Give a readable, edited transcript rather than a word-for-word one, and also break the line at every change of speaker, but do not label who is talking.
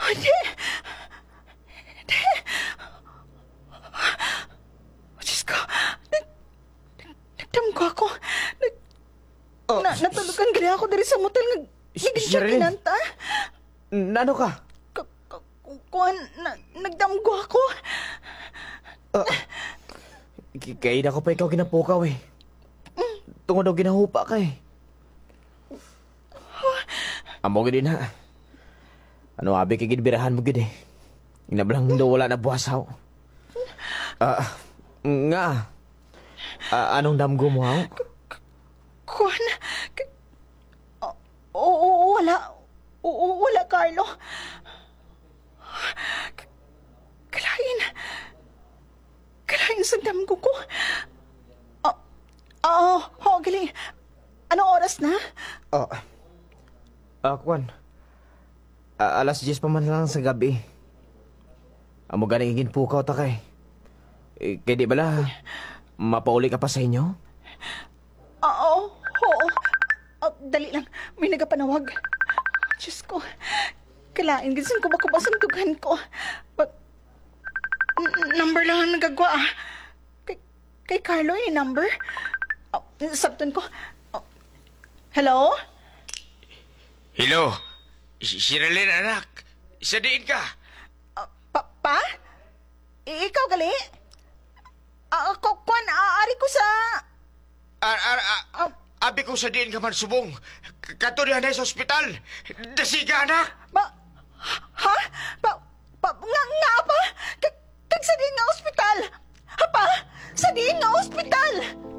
Hindi. Hindi. Diyos ko. Nagdamgo ako. Natulugan gani ako diri sa motel nga hindi siya
Sherilyn.
kinanta.
Nano ka?
Kuan, nagdamgo ako.
Kaya na ko pa ikaw ginapukaw eh. Tungod daw ginahupa ka eh. Amo gid na. Ano abi kay gidbirahan mo gid eh. Inabalang daw wala na buwasaw. Nga. Anong damgo mo ha?
Kuan, wala. Wala, Carlo. Kalain sa damgo ko. Galing. Anong oras na?
Kwan. Alas 10 pa man lang sa gabi. Amo ganing higin pukaw ta kay. Kaya di bala, mapauli ka pa sa inyo?
Oo. Dali lang. May nagapanawag. Diyos ko. Kalain. Ginsan ko bakubasang tugan ko. Number lang ang nagagwa. Kay Carlo yung number. Sabtan ko. Hello?
Hello? Sherilyn, anak. Sadiin ka.
Pa? Ikaw gali? Kuan, ari ko sa...
Abi ko sadiin ka man subong. Katunihan na sa ospital. Dasiga, anak.
Ha? Nga pa? Kag sa diin nga ospital? Ha pa? Sa diin nga ospital?